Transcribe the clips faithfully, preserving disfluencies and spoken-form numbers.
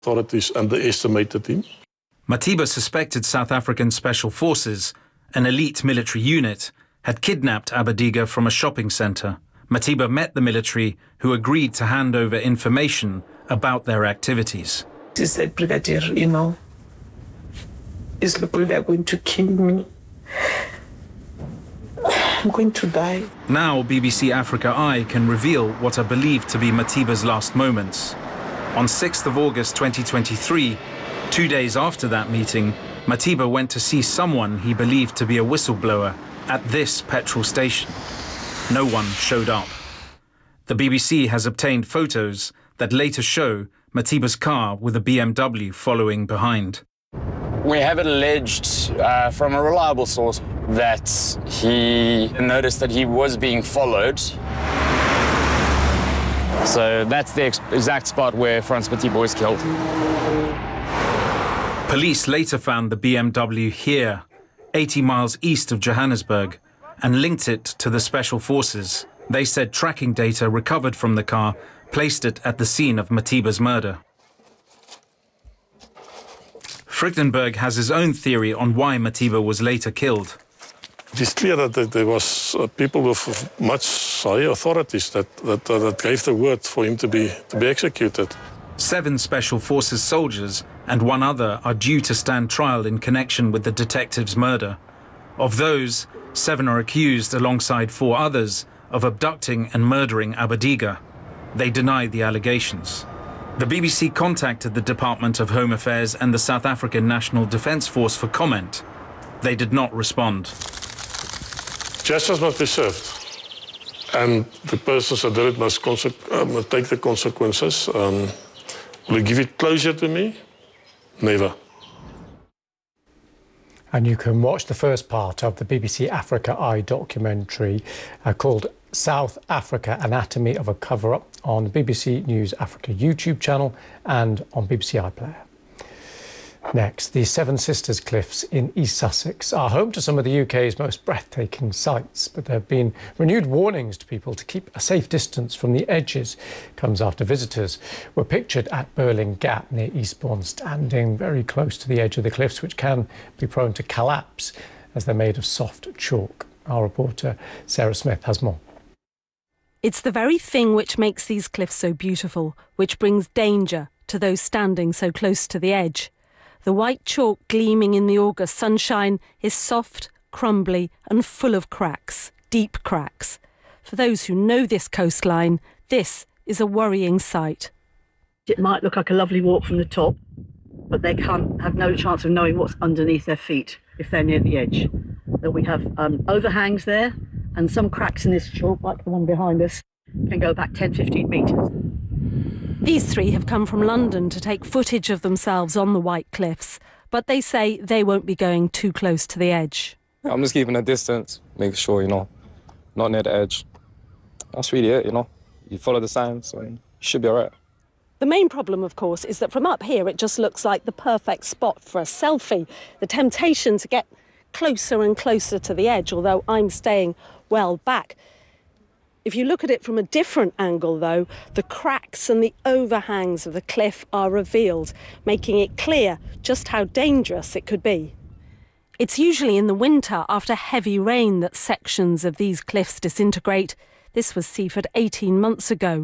Authorities underestimated him. Matiba suspected South African Special Forces, an elite military unit, had kidnapped Abediga from a shopping centre. Matiba met the military, who agreed to hand over information about their activities. He said, Brigadier, you know, these people, they're going to kill me. I'm going to die. Now B B C Africa Eye can reveal what are believed to be Matiba's last moments. On sixth of August twenty twenty-three, two days after that meeting, Matiba went to see someone he believed to be a whistleblower at this petrol station. No one showed up. The B B C has obtained photos that later show Matiba's car with a B M W following behind. We have it alleged uh, from a reliable source that he noticed that he was being followed. So that's the ex exact spot where Frans Matiba was killed. Police later found the B M W here, eighty miles east of Johannesburg, and linked it to the Special Forces. They said tracking data recovered from the car placed it at the scene of Matiba's murder. Frykdenberg has his own theory on why Matiba was later killed. It is clear that there was uh, people with much higher authorities that, that, uh, that gave the word for him to be, to be executed. Seven Special Forces soldiers and one other are due to stand trial in connection with the detective's murder. Of those, seven are accused, alongside four others, of abducting and murdering Abediga. They deny the allegations. The B B C contacted the Department of Home Affairs and the South African National Defence Force for comment. They did not respond. Justice must be served, and the persons that did it must, uh, must take the consequences. Um, will you give it closure to me? Never. And you can watch the first part of the B B C Africa Eye documentary uh, called South Africa, Anatomy of a Cover-Up on the B B C News Africa YouTube channel and on B B C iPlayer. Next, the Seven Sisters Cliffs in East Sussex are home to some of the U K's most breathtaking sights, but there have been renewed warnings to people to keep a safe distance from the edges. Comes after visitors were pictured at Burling Gap near Eastbourne, standing very close to the edge of the cliffs, which can be prone to collapse as they're made of soft chalk. Our reporter Sarah Smith has more. It's the very thing which makes these cliffs so beautiful, which brings danger to those standing so close to the edge. The white chalk gleaming in the August sunshine is soft, crumbly and full of cracks, deep cracks. For those who know this coastline, this is a worrying sight. It might look like a lovely walk from the top, but they can't have no chance of knowing what's underneath their feet if they're near the edge. So we have um, overhangs there, and some cracks in this chalk, like the one behind us, can go back ten, fifteen metres. These three have come from London to take footage of themselves on the White Cliffs, but they say they won't be going too close to the edge. I'm just keeping a distance, making sure, you know, not near the edge. That's really it, you know. You follow the signs and you should be all right. The main problem, of course, is that from up here it just looks like the perfect spot for a selfie. The temptation to get closer and closer to the edge, although I'm staying well back. If you look at it from a different angle, though, the cracks and the overhangs of the cliff are revealed, making it clear just how dangerous it could be. It's usually in the winter, after heavy rain, that sections of these cliffs disintegrate. This was Seaford eighteen months ago.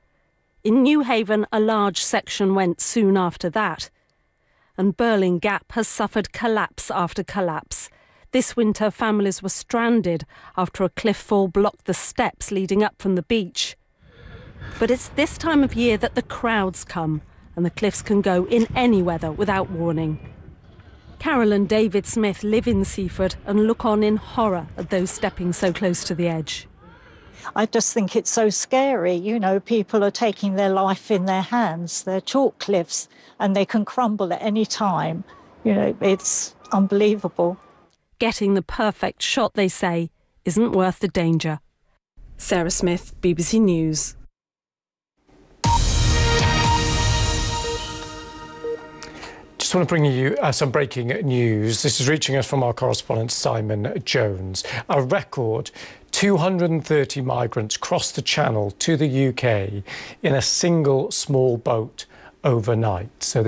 In Newhaven, a large section went soon after that. And Burling Gap has suffered collapse after collapse. This winter, families were stranded after a cliff fall blocked the steps leading up from the beach. But it's this time of year that the crowds come, and the cliffs can go in any weather without warning. Carol and David Smith live in Seaford and look on in horror at those stepping so close to the edge. I just think it's so scary. You know, people are taking their life in their hands. They're chalk cliffs and they can crumble at any time. You know, it's unbelievable. Getting the perfect shot, they say, isn't worth the danger. Sarah Smith, B B C News. Just want to bring you uh, some breaking news. This is reaching us from our correspondent Simon Jones. A record two hundred thirty migrants crossed the Channel to the U K in a single small boat overnight. So